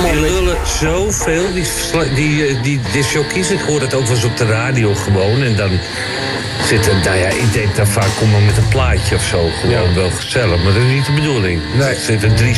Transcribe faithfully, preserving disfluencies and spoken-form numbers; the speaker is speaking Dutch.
Die lullen zoveel, die, die, die, die jockeys. Ik hoor het ook wel eens op de radio gewoon. En dan zitten, nou ja, ik denk dan vaak, kom maar met een plaatje of zo. Gewoon ja. wel gezellig, maar dat is niet de bedoeling. Nee. Er zitten drie